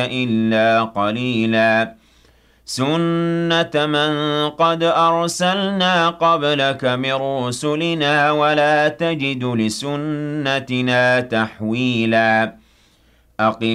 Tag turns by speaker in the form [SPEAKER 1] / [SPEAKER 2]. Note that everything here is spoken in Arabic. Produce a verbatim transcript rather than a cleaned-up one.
[SPEAKER 1] إِلَّا قَلِيلًا سُنَّةَ مَن قَدْ أَرْسَلْنَا قَبْلَكَ مِن رُّسُلِنَا وَلَا تَجِدُ لِسُنَّتِنَا تَحْوِيلًا أَقِمِ